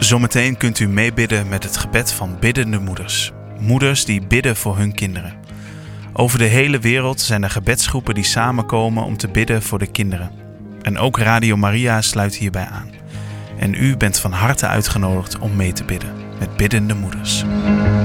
Zometeen kunt u meebidden met het gebed van biddende moeders. Moeders die bidden voor hun kinderen. Over de hele wereld zijn er gebedsgroepen die samenkomen om te bidden voor de kinderen. En ook Radio Maria sluit hierbij aan. En u bent van harte uitgenodigd om mee te bidden met biddende moeders.